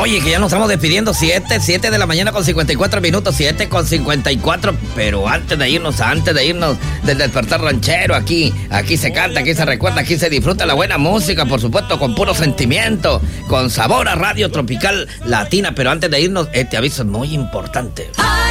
Oye, que ya nos estamos despidiendo. 7 de la mañana con 54 minutos. 7 con 54. Pero antes de irnos del Despertar Ranchero, aquí se canta, aquí se recuerda, aquí se disfruta la buena música, por supuesto, con puro sentimiento, con sabor a Radio Tropical Latina. Pero antes de irnos, este aviso es muy importante.